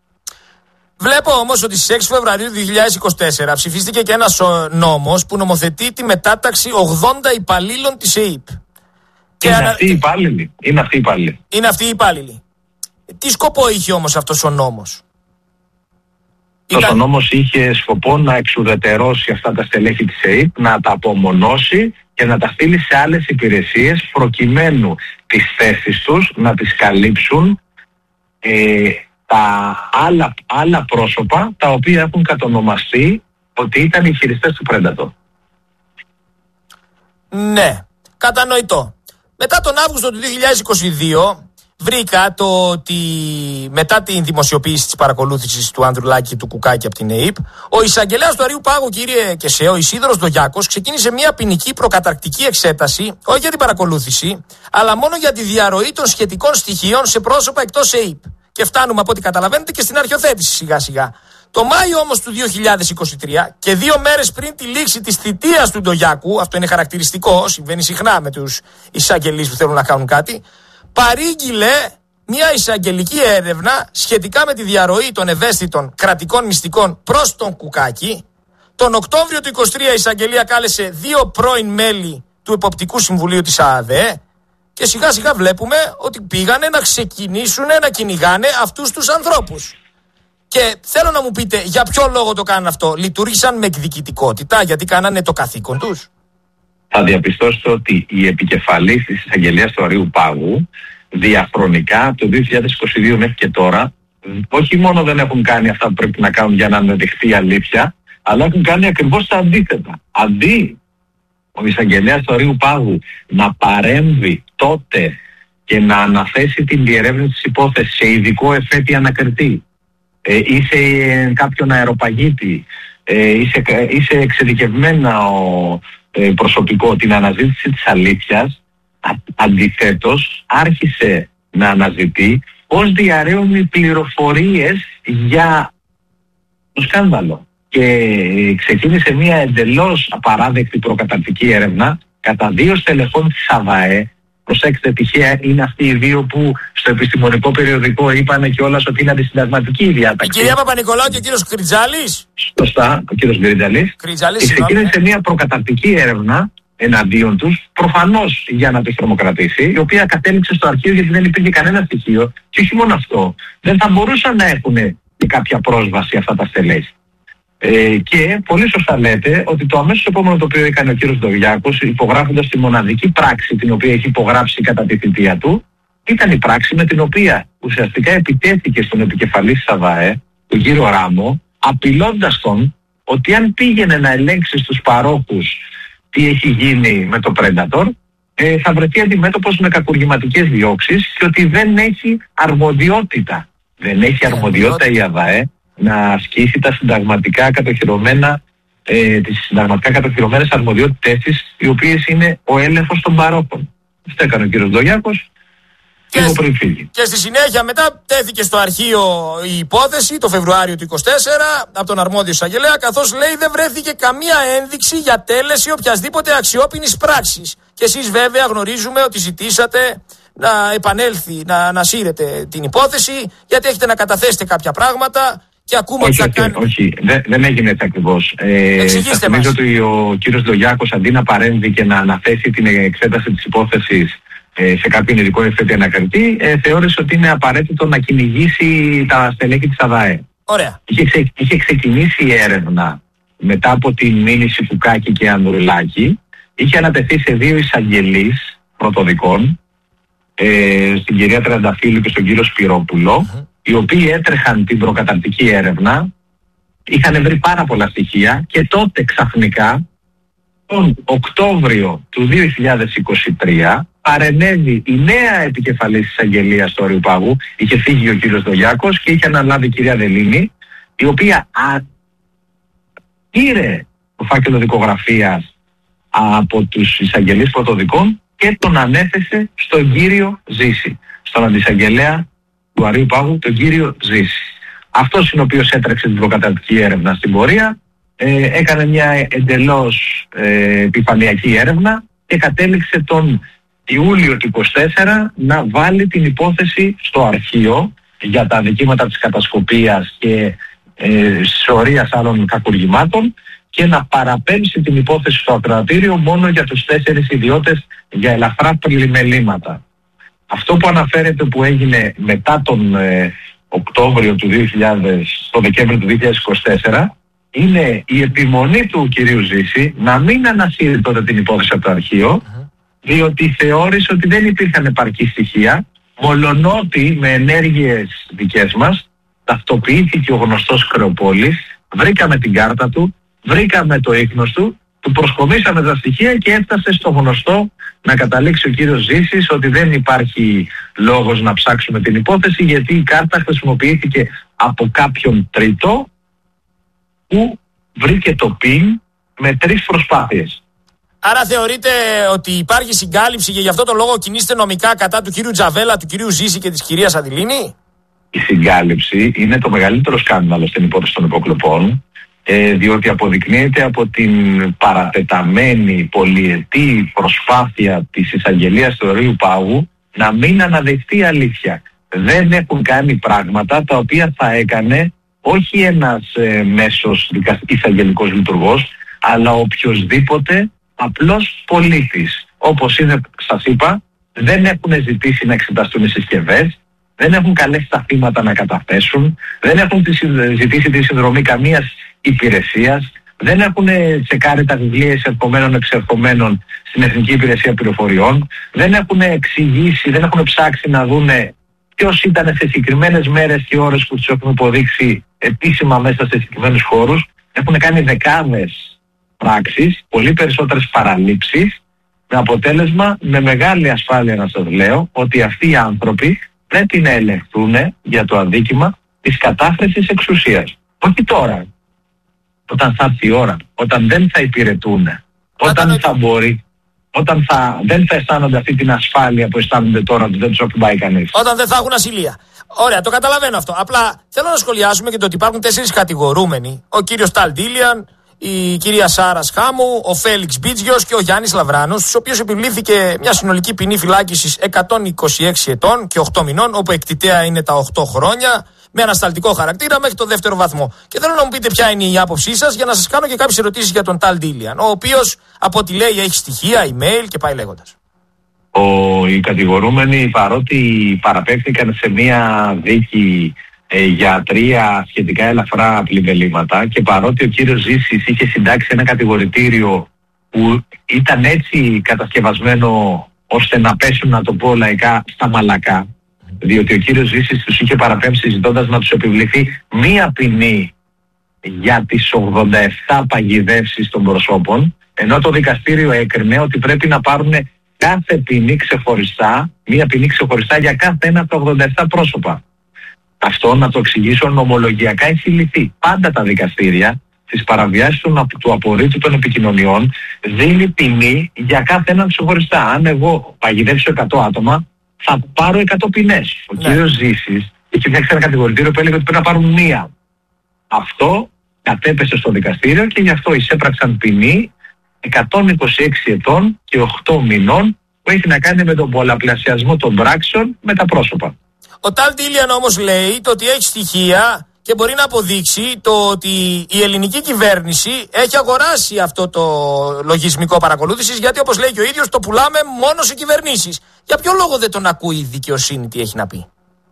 Βλέπω όμως ότι στις 6 Φεβρουαρίου 2024 ψηφίστηκε και ένας νόμος που νομοθετεί τη μετάταξη 80 υπαλλήλων της ΕΥΠ. Είναι αυτοί οι υπάλληλοι. Είναι αυτοί οι υπάλληλοι. Τι σκοπό είχε όμως αυτός ο νόμος? Ο νόμος είχε σκοπό να εξουδετερώσει αυτά τα στελέχη της ΕΥΠ, να τα απομονώσει και να τα στείλει σε άλλες υπηρεσίες προκειμένου τις θέσεις τους να τις καλύψουν τα άλλα πρόσωπα τα οποία έχουν κατονομαστεί ότι ήταν οι χειριστές του Predator. Ναι, κατανοητό. Μετά τον Αύγουστο του 2022 βρήκα το ότι μετά την δημοσιοποίηση της παρακολούθησης του Ανδρουλάκη και του Κουκάκη από την ΕΥΠ, ο εισαγγελέας του Αρείου Πάγου, κύριε Κεσέ, ο Ισίδωρος Ντογιάκος, ξεκίνησε μια ποινική προκαταρκτική εξέταση, όχι για την παρακολούθηση, αλλά μόνο για τη διαρροή των σχετικών στοιχείων σε πρόσωπα εκτός ΕΥΠ. Και φτάνουμε από ό,τι καταλαβαίνετε και στην αρχιοθέτηση σιγά σιγά. Το Μάιο όμως του 2023 και 2 μέρες πριν τη λήξη της θητείας του Ντογιάκου, αυτό είναι χαρακτηριστικό, συμβαίνει συχνά με τους εισαγγελείς που θέλουν να κάνουν κάτι, παρήγγειλε μια εισαγγελική έρευνα σχετικά με τη διαρροή των ευαίσθητων κρατικών μυστικών προς τον Κουκάκη. Τον Οκτώβριο του 2023 η εισαγγελία κάλεσε 2 πρώην μέλη του Εποπτικού Συμβουλίου της ΑΑΔΕ και σιγά σιγά βλέπουμε ότι πήγανε να ξεκινήσουν να κυνηγάνε αυτούς τους ανθρώπους. Και θέλω να μου πείτε για ποιο λόγο το κάνουν αυτό? Λειτουργήσαν με εκδικητικότητα, γιατί κάνανε το καθήκον τους? Θα διαπιστώσετε ότι οι επικεφαλής της εισαγγελίας του Αρείου Πάγου διαχρονικά από το 2022 μέχρι και τώρα όχι μόνο δεν έχουν κάνει αυτά που πρέπει να κάνουν για να αναδειχθεί η αλήθεια, αλλά έχουν κάνει ακριβώς τα αντίθετα. Αντί ο εισαγγελέας του Αρείου Πάγου να παρέμβει τότε και να αναθέσει την διερεύνηση της υπόθεσης σε ειδικό εφέτη ανακριτή ή σε κάποιον αεροπαγίτη ή σε εξειδικευμένα προσωπικό την αναζήτηση της αλήθειας, αντιθέτως άρχισε να αναζητεί πώς διαρρέουν οι πληροφορίες για το σκάνδαλο και ξεκίνησε μια εντελώς απαράδεκτη προκαταρκτική έρευνα κατά 2 στελεχών της ΑΒΑΕ. Προσέξτε, τυχαία είναι αυτοί οι 2 που στο επιστημονικό περιοδικό είπανε κιόλας ότι είναι αντισυνταγματική η διάταξη. Η κυρία Παπα-Νικολάου και ο κύριος Κριτζάλης. Σωστά, ο κύριος Γκριτζάλης. Και ξεκίνησε μια προκαταρκτική έρευνα εναντίον τους, προφανώς για να τους τρομοκρατήσει, η οποία κατέληξε στο αρχείο γιατί δεν υπήρχε κανένα στοιχείο. Και όχι μόνο αυτό, δεν θα μπορούσαν να έχουν και κάποια πρόσβαση αυτά τα στελέχη. Και πολύ σωστά λέτε ότι το αμέσως επόμενο το οποίο έκανε ο κύριος Ντογιάκος, υπογράφοντας τη μοναδική πράξη την οποία έχει υπογράψει κατά τη θητεία του, ήταν η πράξη με την οποία ουσιαστικά επιτέθηκε στον επικεφαλής της ΑΔΑΕ, τον κύριο Ράμο, απειλώντας τον ότι αν πήγαινε να ελέγξει στους παρόχους τι έχει γίνει με το Predator, θα βρεθεί αντιμέτωπος με κακουργηματικές διώξεις και ότι δεν έχει αρμοδιότητα. Δεν έχει αρμοδιότητα η ΑΔΑΕ να ασκήσει τα συνταγματικά κατοχυρωμένα, τις συνταγματικά κατοχυρωμένες αρμοδιότητες της, οι οποίες είναι ο έλεγχος των παρόχων. Αυτό έκανε ο κύριος Ντογιάκος και στη συνέχεια μετά τέθηκε στο αρχείο η υπόθεση το Φεβρουάριο του 2024 από τον αρμόδιο εισαγγελέα, καθώς λέει δεν βρέθηκε καμία ένδειξη για τέλεση οποιασδήποτε αξιόπινης πράξης. Και εσείς βέβαια γνωρίζουμε ότι ζητήσατε να επανέλθει, να ανασύρετε την υπόθεση, γιατί έχετε να καταθέσετε κάποια πράγματα και ακούμε ότι θα κάνει. Όχι, δεν έγινε έτσι ακριβώς. Εξηγήστε μας. Νομίζω ότι ο κύριος Ντογιάκος αντί να παρέμβει και να αναθέσει την εξέταση της υπόθεσης σε κάποιον ειδικό ευθέτη ανακριτή, θεώρησε ότι είναι απαραίτητο να κυνηγήσει τα στελέχη της ΑΔΑΕ. Ωραία. Είχε ξεκινήσει η έρευνα μετά από την μήνυση Φουκάκη και Ανδρουλάκη. Είχε ανατεθεί σε 2 εισαγγελείς πρωτοδικών, στην κυρία Τρενταφύλλου και στον κύριο Σπυρόπουλο, οι οποίοι έτρεχαν την προκαταρκτική έρευνα, είχαν βρει πάρα πολλά στοιχεία και τότε ξαφνικά, τον Οκτώβριο του 2023, παρενέβη η νέα επικεφαλής της εισαγγελίας του Αριουπάγου. Είχε φύγει ο κύριος Ντογιάκος και είχε αναλάβει η κυρία Δελίνη, η οποία πήρε το φάκελο δικογραφίας από τους εισαγγελείς πρωτοδικών και τον ανέθεσε στον κύριο Ζήση, στον αντισαγγελέα του Αριουπάγου, τον κύριο Ζήση. Αυτός είναι ο οποίος έτρεξε την προκαταρκτική έρευνα στην πορεία, έκανε μια εντελώς επιφανειακή έρευνα και κατέληξε τον Ιούλιο του 2024 να βάλει την υπόθεση στο αρχείο για τα δικήματα της κατασκοπίας και σωρίας άλλων κακουργημάτων και να παραπέμψει την υπόθεση στο ακροατήριο μόνο για τους 4 ιδιώτες για ελαφρά πλημελήματα. Αυτό που αναφέρεται που έγινε μετά τον Οκτώβριο του 2000, το Δεκέμβριο του 2024, είναι η επιμονή του κυρίου Ζήση να μην ανασύρει τότε την υπόθεση από το αρχείο, διότι θεώρησε ότι δεν υπήρχαν επαρκή στοιχεία, μολονότι με ενέργειες δικές μας ταυτοποιήθηκε ο γνωστός Κρεοπόλης, βρήκαμε την κάρτα του, βρήκαμε το ίχνος του, του προσκομίσαμε τα στοιχεία και έφτασε στο γνωστό να καταλήξει ο κύριος Ζήσης ότι δεν υπάρχει λόγος να ψάξουμε την υπόθεση, γιατί η κάρτα χρησιμοποιήθηκε από κάποιον τρίτο που βρήκε το PIN με 3 προσπάθειες. Άρα θεωρείτε ότι υπάρχει συγκάλυψη και γι' αυτό το λόγο κινείστε νομικά κατά του κύριου Τζαβέλα, του κυρίου Ζήση και της κυρίας Αδηλίνη? Η συγκάλυψη είναι το μεγαλύτερο σκάνδαλο στην υπόθεση των υποκλοπών, διότι αποδεικνύεται από την παρατεταμένη πολυετή προσπάθεια της εισαγγελίας του Αριουπάγου να μην αναδειχθεί αλήθεια. Δεν έχουν κάνει πράγματα τα οποία θα έκανε όχι ένας μέσος εισαγγελικός λειτουργός, αλλά οποιοσδήποτε απλός πολίτης. Όπως είναι, σας είπα, δεν έχουν ζητήσει να εξεταστούν οι συσκευές, δεν έχουν καλέσει τα θύματα να καταθέσουν, δεν έχουν ζητήσει τη συνδρομή καμίας υπηρεσίας, δεν έχουν τσεκάρει τα βιβλία εισερχομένων εξερχομένων στην Εθνική Υπηρεσία Πληροφοριών, δεν έχουν εξηγήσει, δεν έχουν ψάξει να δούνε ποιος ήταν σε συγκεκριμένες μέρες και ώρες που τους έχουν υποδείξει επίσημα μέσα σε συγκεκριμένους χώρους. Έχουν κάνει δεκάδες πράξεις, πολύ περισσότερες παραλήψεις, με αποτέλεσμα, με μεγάλη ασφάλεια να σας λέω, ότι αυτοί οι άνθρωποι πρέπει να ελεγχθούν για το αδίκημα της κατάχρησης εξουσίας. Όχι τώρα, όταν θα έρθει η ώρα, όταν δεν θα υπηρετούν, όταν θα μπορεί, όταν δεν θα αισθάνονται αυτή την ασφάλεια που αισθάνονται τώρα ότι δεν τους ακουμπάει κανείς. Όταν δεν θα έχουν ασυλία. Ωραία, το καταλαβαίνω αυτό. Απλά θέλω να σχολιάσουμε και το ότι υπάρχουν 4 κατηγορούμενοι. Ο κύριος Ταλ Ντίλιαν, η κυρία Σάρα Χάμου, ο Φέλιξ Μπίτζιος και ο Γιάννης Λαβράνος, στους οποίους επιβλήθηκε μια συνολική ποινή φυλάκισης 126 ετών και 8 μηνών, όπου εκτιτέα είναι τα 8 χρόνια, με ανασταλτικό χαρακτήρα μέχρι το 2ο βαθμό. Και θέλω να μου πείτε ποια είναι η άποψή σας για να σας κάνω και κάποιες ερωτήσεις για τον Ταλ Ντίλιαν, ο οποίος από ό,τι λέει έχει στοιχεία, email και πάει λέγοντας. Οι κατηγορούμενοι, παρότι παραπέμφθηκαν σε μια δίκη για 3 σχετικά ελαφρά πλημελήματα και παρότι ο κύριος Ζήσης είχε συντάξει ένα κατηγορητήριο που ήταν έτσι κατασκευασμένο ώστε να πέσουν, να το πω λαϊκά, στα μαλακά. Διότι ο κύριος Ζήσης τους είχε παραπέμψει ζητώντας να τους επιβληθεί μία ποινή για τις 87 παγιδεύσεις των προσώπων, ενώ το δικαστήριο έκρινε ότι πρέπει να πάρουν κάθε ποινή ξεχωριστά, μία ποινή ξεχωριστά για κάθε ένα από τα 87 πρόσωπα. Αυτό, να το εξηγήσω, νομολογιακά έχει λυθεί. Πάντα τα δικαστήρια στις παραβιάσεις του απορρίτου των επικοινωνιών δίνει ποινή για κάθε έναν ξεχωριστά. Αν εγώ παγιδεύσω 100 άτομα, θα πάρω 100 ποινές. Ο κύριος Ζήσης είχε φτιάξει ένα κατηγορητήριο που έλεγε ότι πρέπει να πάρουν μία. Αυτό κατέπεσε στο δικαστήριο και γι' αυτό εισέπραξαν ποινή 126 ετών και 8 μηνών που έχει να κάνει με τον πολλαπλασιασμό των πράξεων με τα πρόσωπα. Ο Ταλ Ντίλιαν όμως λέει το ότι έχει στοιχεία και μπορεί να αποδείξει το ότι η ελληνική κυβέρνηση έχει αγοράσει αυτό το λογισμικό παρακολούθησης, γιατί όπως λέει και ο ίδιος το πουλάμε μόνο σε κυβερνήσεις. Για ποιο λόγο δεν τον ακούει η δικαιοσύνη, τι έχει να πει?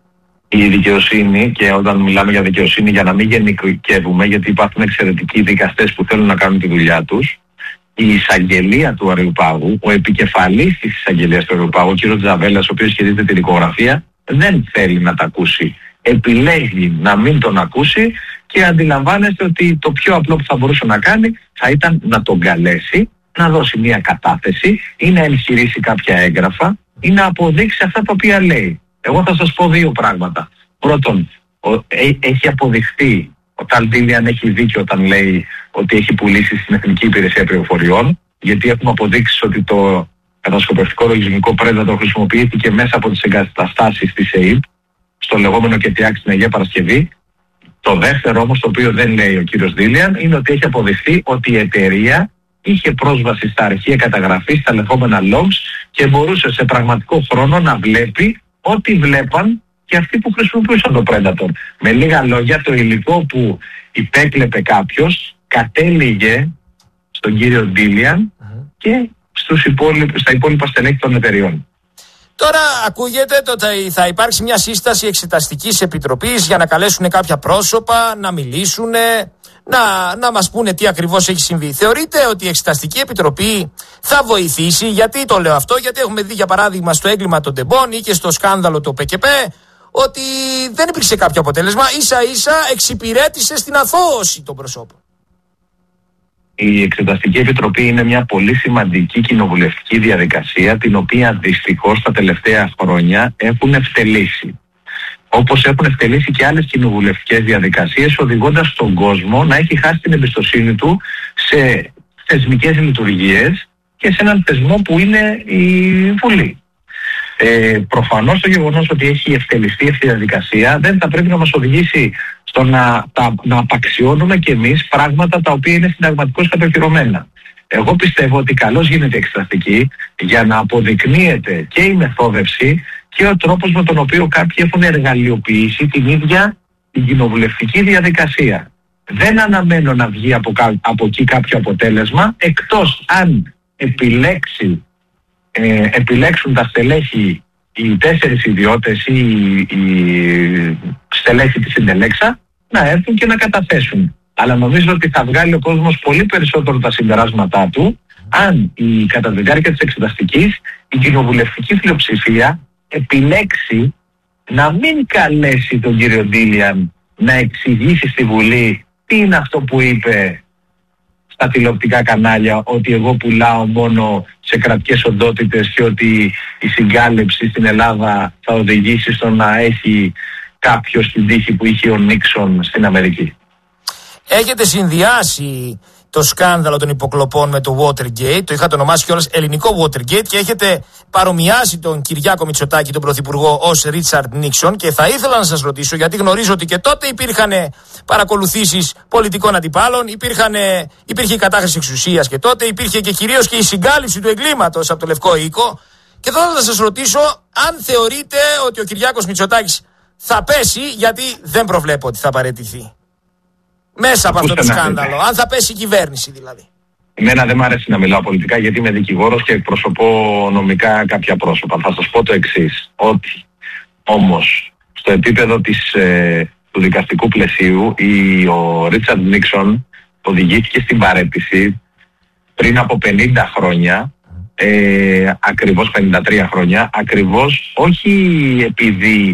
Η δικαιοσύνη, και όταν μιλάμε για δικαιοσύνη, για να μην γενικεύουμε, γιατί υπάρχουν εξαιρετικοί δικαστές που θέλουν να κάνουν τη δουλειά τους, η εισαγγελία του Αριουπάγου, ο επικεφαλής της εισαγγελίας του Αριουπάγου, ο κ. Τζαβέλας, ο οποίος χειρίζεται τη δικογραφία, δεν θέλει να τα ακούσει. Επιλέγει να μην τον ακούσει και αντιλαμβάνεστε ότι το πιο απλό που θα μπορούσε να κάνει θα ήταν να τον καλέσει, να δώσει μια κατάθεση ή να εγχειρήσει κάποια έγγραφα ή να αποδείξει αυτά τα οποία λέει. Εγώ θα σας πω δύο πράγματα. Πρώτον, έχει αποδειχθεί, ο Ταλ Ντίλιαν έχει δίκιο όταν λέει ότι έχει πουλήσει στην Εθνική Υπηρεσία Πληροφοριών, γιατί έχουμε αποδείξει ότι το κατασκοπευτικό λογισμικό Predator χρησιμοποιήθηκε μέσα από τις εγκαταστάσεις της ΕΕΠ, στο λεγόμενο ΚΕΤΙΑΚ στην Αγία Παρασκευή. Το δεύτερο όμως, το οποίο δεν λέει ο κύριος Ντίλιαν, είναι ότι έχει αποδειχθεί ότι η εταιρεία είχε πρόσβαση στα αρχεία καταγραφής, στα λεγόμενα logs, και μπορούσε σε πραγματικό χρόνο να βλέπει ό,τι βλέπαν και αυτοί που χρησιμοποιούσαν το Predator. Με λίγα λόγια, το υλικό που υπέκλεπε κάποιος κατέληγε στον κύριο Ντίλιαν και στα υπόλοιπα στελέχη των εταιριών. Τώρα ακούγεται ότι θα υπάρξει μια σύσταση εξεταστικής επιτροπής για να καλέσουν κάποια πρόσωπα, να μιλήσουν, να μας πούνε τι ακριβώς έχει συμβεί. Θεωρείτε ότι η εξεταστική επιτροπή θα βοηθήσει? Γιατί το λέω αυτό? Γιατί έχουμε δει για παράδειγμα στο έγκλημα των Ντεμπών ή και στο σκάνδαλο του ΠΚΠ ότι δεν υπήρξε κάποιο αποτέλεσμα, ίσα ίσα εξυπηρέτησε στην αθώωση των προσώπων. Η Εξεταστική Επιτροπή είναι μια πολύ σημαντική κοινοβουλευτική διαδικασία, την οποία δυστυχώς τα τελευταία χρόνια έχουν ευτελίσει. Όπως έχουν ευτελίσει και άλλες κοινοβουλευτικές διαδικασίες, οδηγώντας τον κόσμο να έχει χάσει την εμπιστοσύνη του σε θεσμικές λειτουργίες και σε έναν θεσμό που είναι η Βουλή. Προφανώς το γεγονός ότι έχει ευτελιστεί αυτή η διαδικασία δεν θα πρέπει να μας οδηγήσει στο να απαξιώνουμε κι εμείς πράγματα τα οποία είναι συνταγματικώς κατοχυρωμένα. Εγώ πιστεύω ότι καλώς γίνεται η εξεταστική για να αποδεικνύεται και η μεθόδευση και ο τρόπος με τον οποίο κάποιοι έχουν εργαλειοποιήσει την ίδια την κοινοβουλευτική διαδικασία. Δεν αναμένω να βγει από εκεί κάποιο αποτέλεσμα, εκτός αν επιλέξουν τα στελέχη, οι 4 ιδιώτες ή οι στελέχη της Συντελέξα, να έρθουν και να καταθέσουν. Αλλά νομίζω ότι θα βγάλει ο κόσμος πολύ περισσότερο τα συμπεράσματά του αν κατά τη διάρκεια της εξεταστικής η κοινοβουλευτική πλειοψηφία επιλέξει να μην καλέσει τον κύριο Ντίλιαν να εξηγήσει στη Βουλή τι είναι αυτό που είπε στα τηλεοπτικά κανάλια, ότι εγώ πουλάω μόνο σε κρατικές οντότητες και ότι η συγκάλυψη στην Ελλάδα θα οδηγήσει στο να έχει κάποιος την τύχη που είχε ο Νίξον στην Αμερική. Έχετε συνδυάσει το σκάνδαλο των υποκλοπών με το Watergate, το είχατε ονομάσει κιόλας ελληνικό Watergate, και έχετε παρομοιάσει τον Κυριάκο Μητσοτάκη, τον Πρωθυπουργό, ως Ρίτσαρντ Νίξον, και θα ήθελα να σας ρωτήσω, γιατί γνωρίζω ότι και τότε υπήρχαν παρακολουθήσεις πολιτικών αντιπάλων, υπήρχε η κατάχρηση εξουσίας και τότε υπήρχε και κυρίως και η συγκάλυψη του εγκλήματος από το Λευκό Οίκο, και θέλω να σας ρωτήσω αν θεωρείτε ότι ο Κυριάκος Μητσοτάκης θα πέσει, γιατί δεν προβλέπω ότι θα παραιτηθεί μέσα από αυτό το σκάνδαλο, αν θα πέσει η κυβέρνηση δηλαδή. Εμένα δεν μου αρέσει να μιλάω πολιτικά, γιατί είμαι δικηγόρος και εκπροσωπώ νομικά κάποια πρόσωπα. Θα σας πω το εξής, ότι όμως στο επίπεδο του δικαστικού πλαισίου ο Ρίτσαρντ Νίξον οδηγήθηκε στην παραίτηση πριν από 50 χρόνια ακριβώς 53 χρόνια, ακριβώς όχι επειδή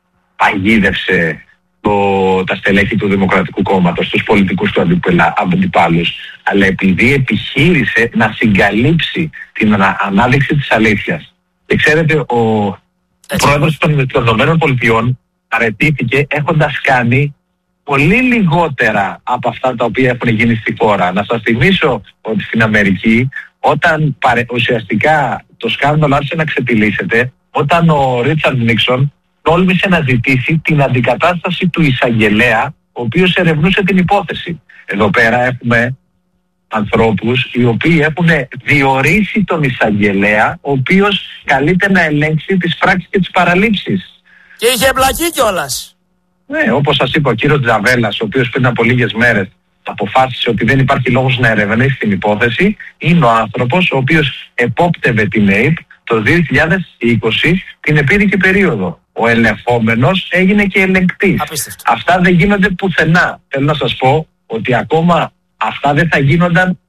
παγίδευσε τα στελέχη του Δημοκρατικού Κόμματος, τους πολιτικούς του αντιπάλους, αλλά επειδή επιχείρησε να συγκαλύψει την ανάδειξη της αλήθειας. Και ξέρετε, ο πρόεδρος των ΗΠΑ παραιτήθηκε έχοντας κάνει πολύ λιγότερα από αυτά τα οποία έχουν γίνει στη χώρα. Να σας θυμίσω ότι στην Αμερική, όταν ουσιαστικά το σκάνδαλο άρχισε να ξεπηλύσσεται, όταν ο Ρίτσαρντ Νίξον τόλμησε να ζητήσει την αντικατάσταση του εισαγγελέα, ο οποίος ερευνούσε την υπόθεση. Εδώ πέρα έχουμε ανθρώπους οι οποίοι έχουν διορίσει τον εισαγγελέα, ο οποίος καλείται να ελέγξει τις πράξεις και τις παραλήψεις. Και είχε εμπλακεί κιόλας. Ναι, όπως σας είπα, ο κύριος Τζαβέλας, ο οποίος πριν από λίγες μέρες αποφάσισε ότι δεν υπάρχει λόγος να ερευνήσει την υπόθεση, είναι ο άνθρωπος ο οποίος επόπτευε την ΑΕΠ το 2020 την επίδικη περίοδο. Ο ελεγχόμενος έγινε και ελεγκτής. Αυτά δεν γίνονται πουθενά. Θέλω να σας πω ότι ακόμα αυτά δεν θα γίνονταν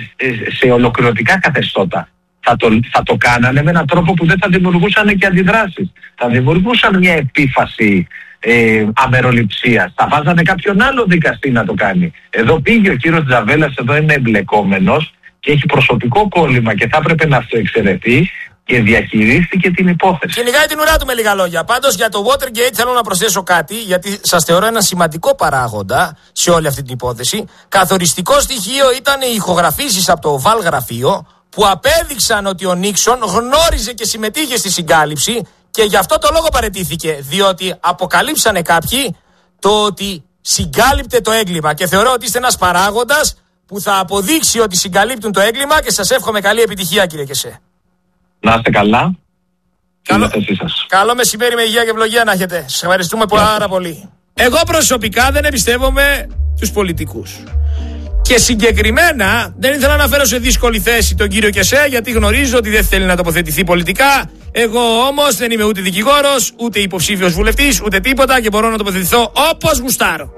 σε ολοκληρωτικά καθεστώτα. Θα το κάνανε με έναν τρόπο που δεν θα δημιουργούσαν και αντιδράσεις. Θα δημιουργούσαν μια επίφαση αμεροληψίας. Θα βάζανε κάποιον άλλο δικαστή να το κάνει. Εδώ πήγε ο κύριος Τζαβέλας, εδώ είναι εμπλεκόμενος και έχει προσωπικό κόλλημα και θα έπρεπε να αυτοεξαιρεθεί και διαχειρίστηκε την υπόθεση. Κυνηγάει την ουρά του με λίγα λόγια. Πάντως για το Watergate θέλω να προσθέσω κάτι, γιατί σας θεωρώ ένα σημαντικό παράγοντα σε όλη αυτή την υπόθεση. Καθοριστικό στοιχείο ήταν οι ηχογραφήσεις από το Val γραφείο που απέδειξαν ότι ο Νίξον γνώριζε και συμμετείχε στη συγκάλυψη και γι' αυτό το λόγο παραιτήθηκε. Διότι αποκαλύψανε κάποιοι το ότι συγκάλυπτε το έγκλημα και θεωρώ ότι είστε ένας παράγοντας που θα αποδείξει ότι συγκαλύπτουν το έγκλημα και σας εύχομαι καλή επιτυχία, κύριε Κεσέ. Να είστε καλά. Καλό μεσημέρι με υγεία και ευλογία να έχετε. Σας ευχαριστούμε πάρα πολύ. Εγώ προσωπικά δεν εμπιστεύομαι τους πολιτικούς. Και συγκεκριμένα δεν ήθελα να φέρω σε δύσκολη θέση τον κύριο Κεσέ, γιατί γνωρίζω ότι δεν θέλει να τοποθετηθεί πολιτικά. Εγώ όμως δεν είμαι ούτε δικηγόρος, ούτε υποψήφιος βουλευτής, ούτε τίποτα και μπορώ να τοποθετηθώ όπως γουστάρω.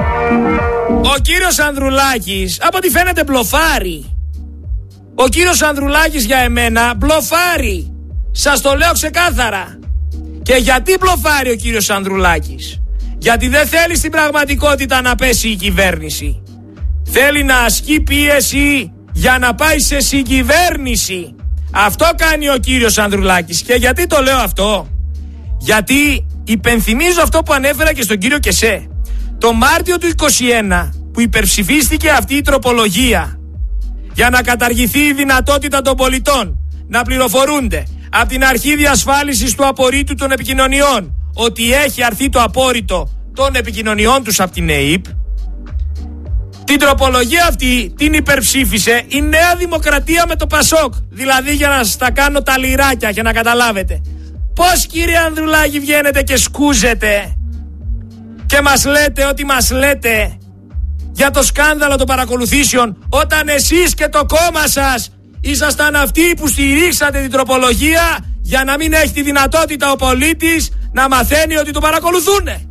Ο κύριος Ανδρουλάκης, από ό,τι φαίνεται, μπλοφάρει. Ο κύριος Ανδρουλάκης για εμένα μπλοφάρει. Σας το λέω ξεκάθαρα. Και γιατί μπλοφάρει ο κύριος Ανδρουλάκης? Γιατί δεν θέλει στην πραγματικότητα να πέσει η κυβέρνηση. Θέλει να ασκεί πίεση για να πάει σε συγκυβέρνηση. Αυτό κάνει ο κύριος Ανδρουλάκης. Και γιατί το λέω αυτό? Γιατί υπενθυμίζω αυτό που ανέφερα και στον κύριο Κεσέ. Το Μάρτιο του 2021 που υπερψηφίστηκε αυτή η τροπολογία για να καταργηθεί η δυνατότητα των πολιτών να πληροφορούνται από την αρχή διασφάλισης του απορρίτου των επικοινωνιών ότι έχει αρθεί το απόρριτο των επικοινωνιών τους από την ΑΕΠ, την τροπολογία αυτή την υπερψήφισε η Νέα Δημοκρατία με το Πασόκ. Δηλαδή, για να σας τα κάνω τα λιράκια και να καταλάβετε, πώς, κύριε Ανδρουλάκη, βγαίνετε και σκούζετε και μας λέτε ό,τι μας λέτε για το σκάνδαλο των παρακολουθήσεων, όταν εσείς και το κόμμα σας ήσασταν αυτοί που στηρίξατε την τροπολογία για να μην έχει τη δυνατότητα ο πολίτης να μαθαίνει ότι το παρακολουθούνε.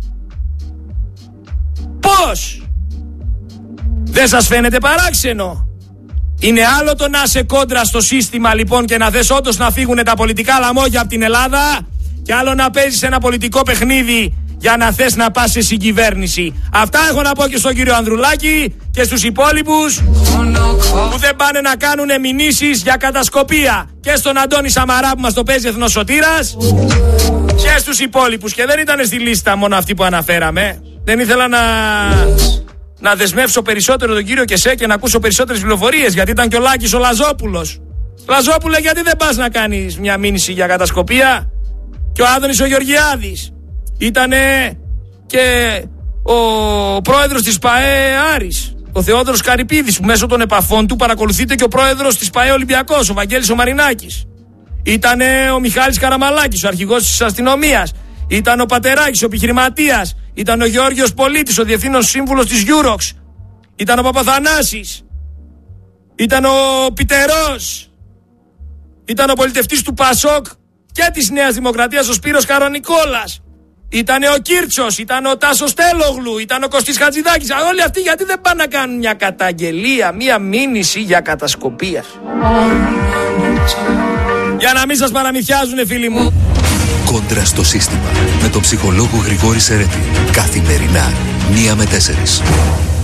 Πώς? Δεν σας φαίνεται παράξενο? Είναι άλλο το να είσαι κόντρα στο σύστημα λοιπόν και να θες όντως να φύγουν τα πολιτικά λαμόγια από την Ελλάδα, και άλλο να παίζεις ένα πολιτικό παιχνίδι για να θες να πας σε συγκυβέρνηση. Αυτά έχω να πω και στον κύριο Ανδρουλάκη και στους υπόλοιπους που δεν πάνε να κάνουν μηνύσεις για κατασκοπία, και στον Αντώνη Σαμαρά που μας το παίζει εθνοσωτήρας, και στους υπόλοιπους. Και δεν ήταν στη λίστα μόνο αυτοί που αναφέραμε. Δεν ήθελα να δεσμεύσω περισσότερο τον κύριο Κεσέ και να ακούσω περισσότερες πληροφορίες, γιατί ήταν και ο Λάκης ο Λαζόπουλος. Λαζόπουλε, γιατί δεν πας να κάνεις μια μήνυση για κατασκοπία? Και ο Άδωνης ο Γεωργιάδης. Ήτανε και ο πρόεδρος της ΠΑΕ Άρης, ο Θεόδωρος Καρυπίδης, που μέσω των επαφών του παρακολουθείται και ο πρόεδρος της ΠΑΕ Ολυμπιακός, ο Βαγγέλης ο Μαρινάκης. Ήτανε ο Μιχάλης Καραμαλάκης, ο αρχηγός της αστυνομίας. Ήταν ο Πατεράκης, ο επιχειρηματίας. Ήταν ο Γεώργιος Πολίτης, ο διευθύνων σύμβουλος της Eurox. Ήταν ο Παπαθανάσης. Ήταν ο Πιτερός. Ήταν ο πολιτευτής του Πασόκ και της Νέας Δημοκρατίας, ο Σπύρος Καρονικόλας. Ήτανε ο Κίρτσος, ήταν ο Τάσος Τέλογλου, ήταν ο Κωστής Χατζηδάκης. Όλοι αυτοί γιατί δεν πάνε να κάνουν μια καταγγελία, μια μήνυση για κατασκοπία? Για να μην σας παραμυθιάζουνε, φίλοι μου. Κόντρα στο σύστημα με τον ψυχολόγο Γρηγόρη Σερέτη. Καθημερινά 1 με 4.